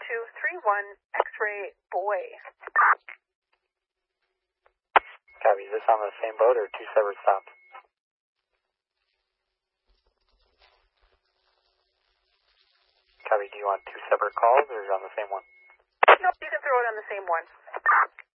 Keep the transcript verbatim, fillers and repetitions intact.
two three one X-ray boy. Copy. Is this on the same boat or two separate stops? Copy. Do you want two separate calls or is it on the same one? No, you can throw it on the same one.